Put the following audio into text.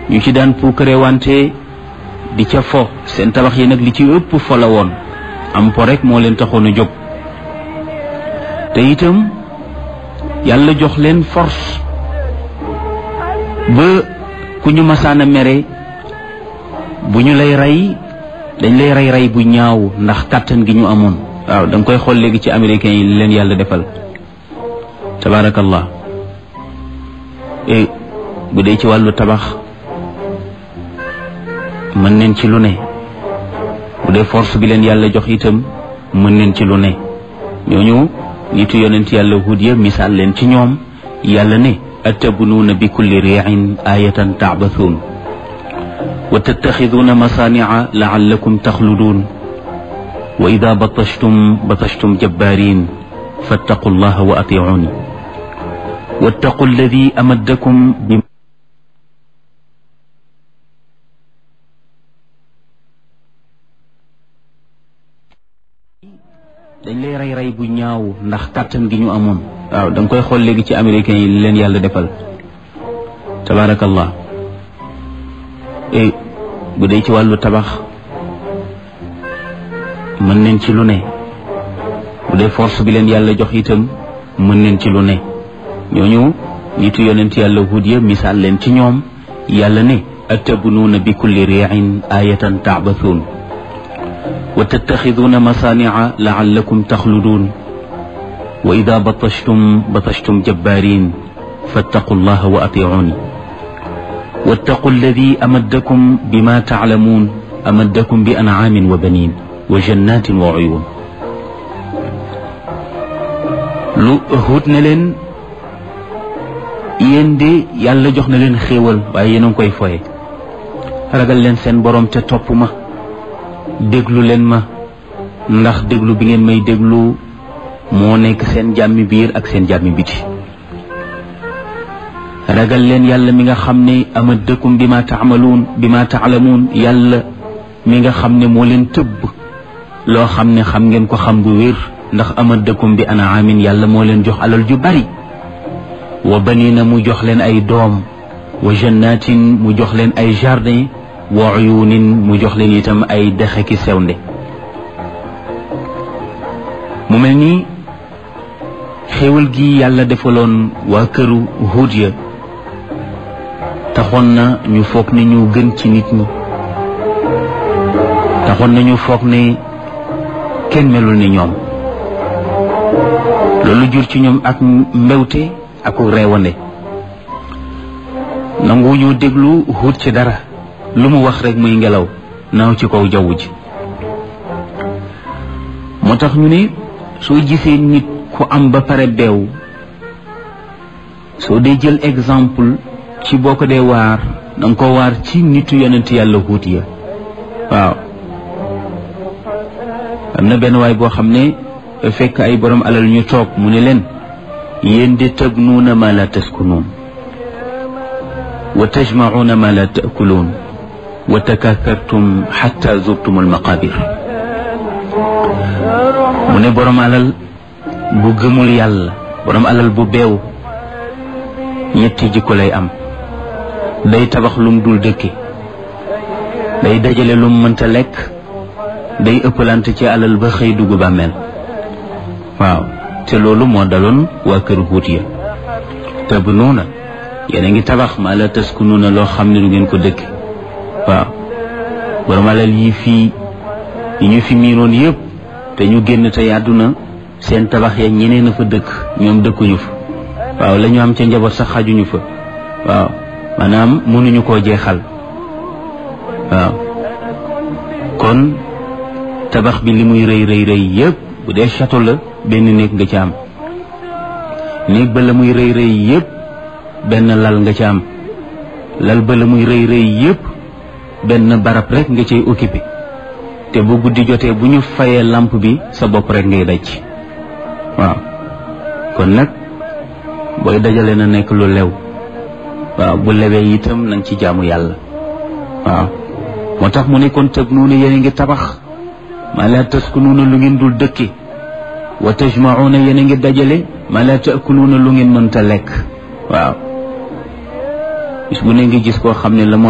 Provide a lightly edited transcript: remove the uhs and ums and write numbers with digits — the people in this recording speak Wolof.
ñu ci daan puukare wante di ca fo seen tabax yi nag li ci ëpp fo la woon am po rek moo leen taxoon a jóg te itam yàlla jox leen force ba ku ñu masaana mere bu ñu lay rey dañ lay rey bu ñaaw ndax kàttan gi ñu amoon waaw da nga koy xool léegi ci américains yi leen yàlla defal tabaarakallah bu dee ci wàllu tabax mën neen ci lu ne bu dee force bi leen yàlla jox itam mën neen ci lu ne ñooñu nitu yonent yàlla Huud ya misaal leen ci ñoom yàlla ne atabnuuna bi kulli ri'in ayatan ta'bathuun wa tattaxiduuna masaani'a la'allakum taxluduun wa ida batashtum jabbaariin fattaqu llaha wa atiicuuni wattaqu alladi amaddakum bi dañ lay rey bu ñaaw ndax kàttan gi ñu amoon waaw da nga koy xool léegi ci américains yi leen yàlla defal tabaarakallah bu dee ci wàllu tabax mën neen ci lu ne bu dee force bi leen yàlla jox itam mën neen ci lu ne ñooñu nitu yonent yàlla Huud ya misaal leen ci ñoom yàlla ne atabnuuna bi kulli ri'in ayatan ta'bathuun wa tattaxiduuna masaani'a la'allakum taxluduun wa ida batashtum jabbaariin fattaqu llaha wa atiicuuni wattaqu alladi amaddakum bima taclamuun amaddakum bi ancaamin wa baniin wa jannaatin wa uyuun lu Huud ne leen yéen de yàlla jox na leen xéewal waaye yéen a ngi koy foye ragal leen seen boroom te topp ma déglu leen ma ndax déglu bi ngeen may déglu moo nekk seen jàmmi biir ak seen jàmmi biti ragal leen yàlla mi nga xam ne amaddakum bi ma taalamuun yàlla mi nga xam ne moo leen tëbb loo xam ne xam ngeen ko xam gu wér ndax amaddakum bi anaamin yàlla moo leen jox alal ju bari wa banina mu jox leen ay doom wa jannatin mu jox leen ay jardin wa uyunin mu jox leen itam ay dexe ki sewnde mu mel ni xéewal gi yàlla defaloon waa këru Huud ya taxoon na ñu foog ne ñu gën ci nit ñi taxoon na ñu foog ne kenn melul ni ñoom loolu jur ci ñoom ak mbewte ak reewande nangu ñu déglu Huud ci dara lu mu wax rek muy ngelaw naaw ci kaw jaww ji moo tax ñu ne soo gisee nit ku am ba pare beew soo dee jël exemple ci boo ko dee waar danga ko waar ci nitu yonent yàlla Huud ya waaw am na benn waay boo xam ne fekk ay borom alal ñu toog mu ne leen yéen de tabnuuna ma la taskunuun wa tajmacuuna ma la taakuluun wa takathartum xatta zurtum almaqabir mu ne borom alal bu gëmul yàlla borom alal bu beew ñetti jikko lay am day tabax lum dul dëkke day dajale lum mënta lekk day ëppalante ci alal ba xëy dugg bàmmeel waaw te loolu moo daloon waa kër Huud ya tabnuuna yéen a ngi tabax maa la taskunuuna loo xam ne du ngeen ko dëkke waaw borom alal yi fii yi ñu fi miinoon yëpp te ñu génn tey àdduna seen tabax ya ñeneen a fa dëkk ñoom dëkkuñu fa waaw la ñu am ca njaboot sax xajuñu fa waaw maanaam mënuñu koo jeexal waaw kon tabax bi li muy rëy rëy rëy yëpp bu dee château la benn néeg nga ci am néeg ba la muy rëy rëy yëpp benn lal nga ci am lal ba la muy rëy rëy yëpp benn barab rek nga cay occupé te bu guddi jotee bu ñu fayee lampe bi sa bopp rek ngay daj waaw kon nag booy dajale na nekk lu lew waaw bu lewee itam nañ ci jaamu yàlla waaw moo tax mu ne kon tabnuuna yéen a ngi tabax maa laa taskunuuna lu ngeen dul dëkke wa tajmacuuna yéen a ngi dajale maa laa taakuluuna lu ngeen mënta lekk waaw bis bu ne nga gis koo xam ne la